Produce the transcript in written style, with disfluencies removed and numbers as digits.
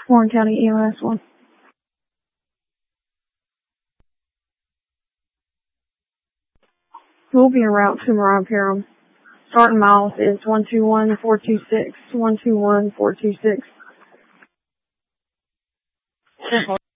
Warren County EMS 1. We'll be en route to Mariah Perham. Starting miles is 121,426, 121,426.